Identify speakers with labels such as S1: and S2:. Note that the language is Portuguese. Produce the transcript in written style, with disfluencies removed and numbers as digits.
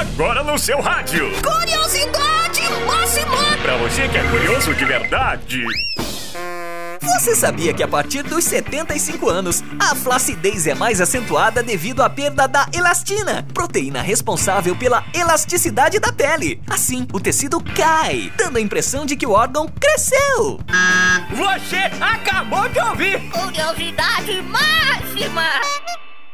S1: agora no seu rádio.
S2: Curiosidade máxima!
S1: Pra você que é curioso de verdade.
S3: Você sabia que a partir dos 75 anos, a flacidez é mais acentuada devido à perda da elastina, proteína responsável pela elasticidade da pele. Assim, o tecido cai, dando a impressão de que o órgão cresceu.
S1: Você acabou de ouvir.
S2: Curiosidade máxima!